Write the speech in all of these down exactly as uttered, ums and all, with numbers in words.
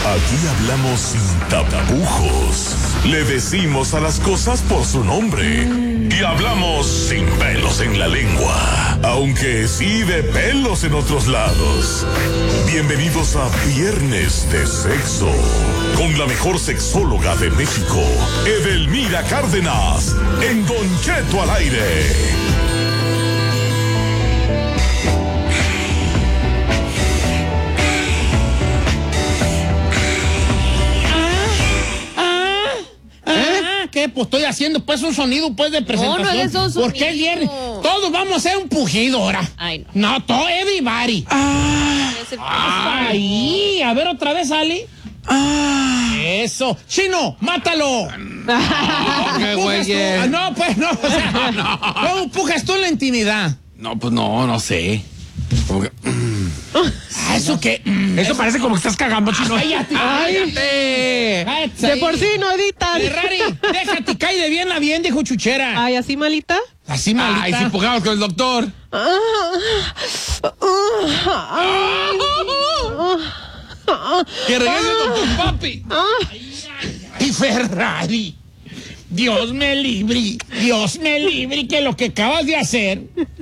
Aquí hablamos sin tapujos. Le decimos a las cosas por su nombre. Y hablamos sin pelos en la lengua. Aunque sí de pelos en otros lados. Bienvenidos a Viernes de Sexo. Con la mejor sexóloga de México, Edelmira Cárdenas. En Don Cheto al aire. ¿Qué? Pues estoy haciendo pues un sonido pues de presentación. No, no es un sonido. ¿Por qué viernes? Todos vamos a hacer un pujido ahora. Ay, no. No, todo everybody. Ah, ay, a ver otra vez, Ali. Ah, eso. Chino, mátalo. No, qué güey. Ah, no, pues no. O sea, no. ¿Cómo pujas tú en la intimidad? No, pues no, no sé. Como que, mm. Ah, eso que. Mm, eso, eso parece como que estás cagando, Chino. Cállate. Cállate. Cállate. De por sí no editan. Ferrari, déjate, cae de bien a bien, dijo Chuchera. Ay, ¿así malita? Así malita. Ay, si pujamos con el doctor. Que regrese el doctor Papi. Y Ferrari. Dios me libre, Dios me libre que lo que acabas de hacer.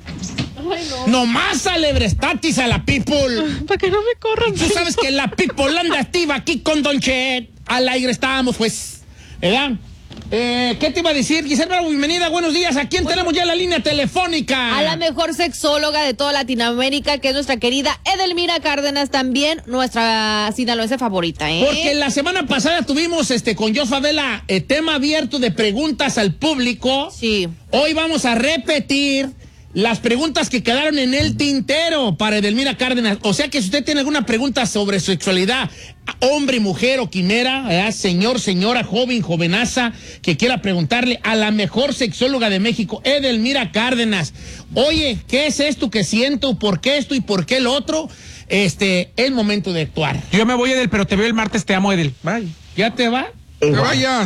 Ay, no. Nomás alebrestatis a la people. Para que no me corran. Tú sabes que la people anda activa aquí con Don Chet. Al aire estábamos, pues. ¿Verdad? Eh, ¿Qué te iba a decir? Giselle Bravo, bienvenida, buenos días. ¿A quién bueno, tenemos ya en la línea telefónica? A la mejor sexóloga de toda Latinoamérica, que es nuestra querida Edelmira Cárdenas, también nuestra sinaloense favorita, ¿eh? Porque la semana pasada tuvimos este con Jos Favela eh, tema abierto de preguntas al público. Sí. Hoy vamos a repetir las preguntas que quedaron en el tintero para Edelmira Cárdenas. O sea que si usted tiene alguna pregunta sobre sexualidad, hombre, mujer o quimera, ¿verdad? Señor, señora, joven, jovenaza, que quiera preguntarle a la mejor sexóloga de México, Edelmira Cárdenas. Oye, ¿qué es esto que siento? ¿Por qué esto y por qué lo otro? Este, es momento de actuar. Yo me voy, Edel, pero te veo el martes, te amo, Edel. Bye. ¿Ya te va? ¡Que vayas!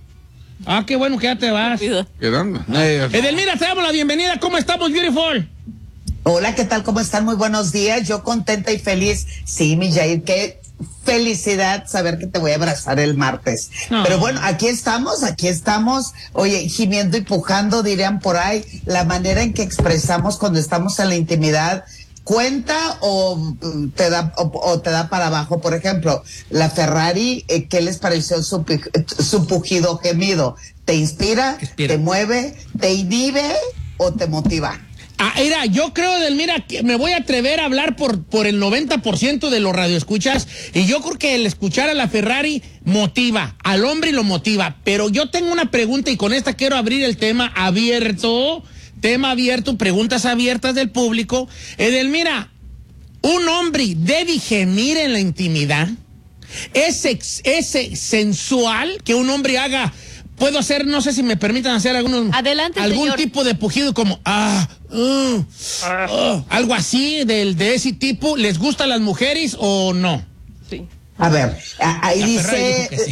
Ah, qué bueno que ya te vas. Quedando. Edelmira, te damos la bienvenida. ¿Cómo estamos, beautiful? Hola, ¿qué tal? ¿Cómo están? Muy buenos días. Yo contenta y feliz. Sí, mi Jair, qué felicidad saber que te voy a abrazar el martes. No. Pero bueno, aquí estamos, aquí estamos. Oye, gimiendo y pujando, dirían por ahí, la manera en que expresamos cuando estamos en la intimidad. ¿Cuenta o te da o, o te da para abajo? Por ejemplo, la Ferrari, eh, ¿qué les pareció su, su pujido gemido? ¿Te inspira, inspira, te mueve, te inhibe o te motiva? Ah, mira, yo creo, Edelmira, que me voy a atrever a hablar por, por el noventa por ciento de los radioescuchas, y yo creo que el escuchar a la Ferrari motiva, al hombre lo motiva. Pero yo tengo una pregunta y con esta quiero abrir el tema abierto. Tema abierto, preguntas abiertas del público. Edelmira, ¿un hombre debe gemir en la intimidad? ¿Es, ex, ¿Es sensual que un hombre haga? Puedo hacer, no sé si me permitan hacer algunos, Adelante, algún señor. tipo de pujido como ah, uh, uh, algo así del de ese tipo. ¿Les gusta a las mujeres o no? Sí. A ver, ahí la dice... dice...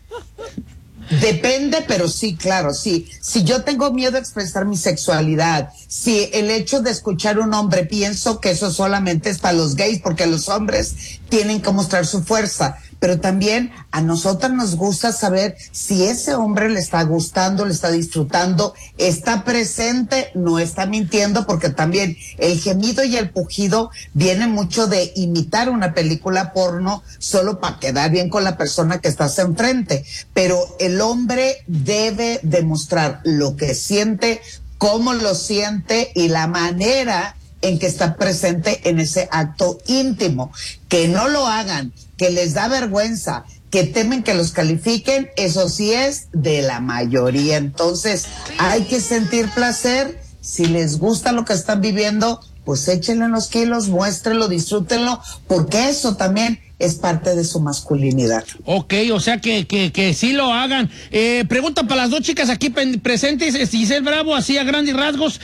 Depende, pero sí, claro, sí. Si yo tengo miedo a expresar mi sexualidad, si el hecho de escuchar a un hombre pienso que eso solamente es para los gays, porque los hombres tienen que mostrar su fuerza, pero también a nosotras nos gusta saber si ese hombre le está gustando, le está disfrutando, está presente, no está mintiendo, porque también el gemido y el pujido viene mucho de imitar una película porno solo para quedar bien con la persona que estás enfrente. Pero el hombre debe demostrar lo que siente, cómo lo siente y la manera en que está presente en ese acto íntimo. Que no lo hagan, que les da vergüenza, que temen que los califiquen, eso sí es de la mayoría. Entonces, hay que sentir placer. Si les gusta lo que están viviendo, pues échenle los kilos, muéstrenlo, disfrútenlo, porque eso también es parte de su masculinidad. Ok, o sea que, que, que sí lo hagan. Eh, pregunta para las dos chicas aquí presentes, Giselle Bravo, así a grandes rasgos.